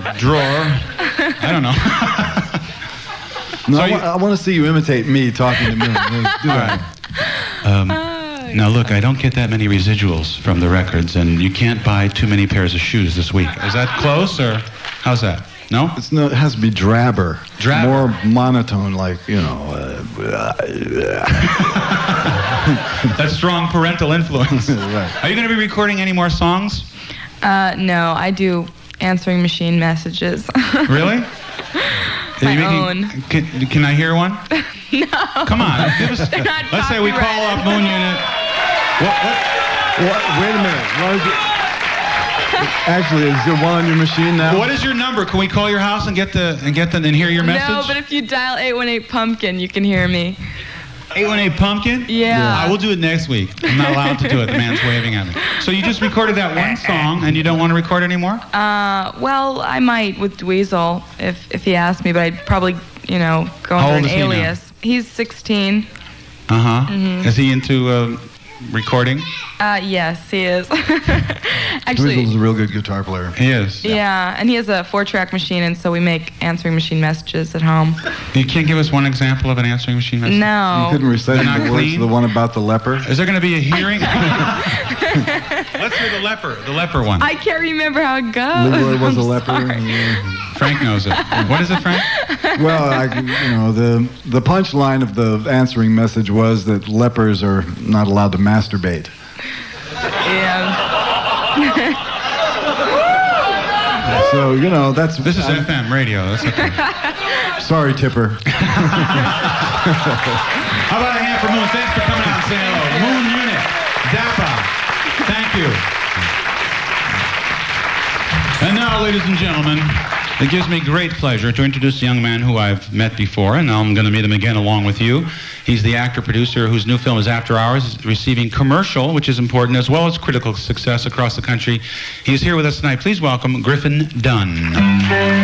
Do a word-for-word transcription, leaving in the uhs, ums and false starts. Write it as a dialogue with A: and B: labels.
A: drawer. I don't know.
B: No,
A: So
B: I,
A: you-
B: wa- I want to see you imitate me talking to me. Do that.
A: Um, now look, I don't get that many residuals from the records, and you can't buy too many pairs of shoes this week. Is that close, or how's that? No?
B: It's no, it has to be drabber.
A: Drabber.
B: More monotone, like, you know. Uh,
A: That strong parental influence.
B: Right.
A: Are you going to be recording any more songs?
C: Uh, no, I do answering machine messages.
A: Really? Are
C: My
A: you
C: own.
A: Can, can I hear one?
C: No.
A: Come on. Give us,
C: They're not
A: let's say we call
C: copyrighted.
A: up Moon Unit. What, what?
B: what, wait a minute. Why is it, actually, is there one on your machine now?
A: What is your number? Can we call your house and get the and get the and hear your message?
C: No, but if you dial eight one eight pumpkin, you can hear me.
A: eight one eight pumpkin?
C: Yeah.
A: I will do it next week. I'm not allowed to do it. The man's waving at me. So you just recorded that one song and you don't want to record anymore?
C: Uh, well, I might with Dweezil if if he asked me, but I'd probably, you know, go
A: How
C: under
A: old
C: an
A: is he now?
C: alias. He's sixteen.
A: Uh-huh. Is he into uh, recording?
C: Uh, yes, he is. Actually,
B: Dweezil's a real good guitar player.
A: He is.
C: yeah, and he has a four-track machine, and so we make answering machine messages at home.
A: You can't give us one example of an answering machine message?
B: You
C: No.
B: couldn't recite
A: They're not
B: the words
A: clean?
B: to the one about the leper?
A: Is there going to be a hearing? Let's hear the leper, the leper one.
C: I can't remember how it goes.
B: Leroy was
C: I'm
B: a leper.
C: sorry.
B: Yeah.
A: Frank knows it. What is it, Frank?
B: Well, I, you know, the the punchline of the answering message was that lepers are not allowed to masturbate.
C: Yeah.
B: So, you know, that's...
A: This is
B: I'm
A: F M radio. That's okay.
B: Sorry, Tipper.
A: How about a hand for Moon? Thanks for coming out and saying hello. Moon Unit, Zappa. Thank you. And now, ladies and gentlemen, it gives me great pleasure to introduce a young man who I've met before, and now I'm going to meet him again along with you. He's the actor-producer whose new film is After Hours, receiving commercial, which is important, as well as critical success across the country. He's here with us tonight. Please welcome Griffin Dunne.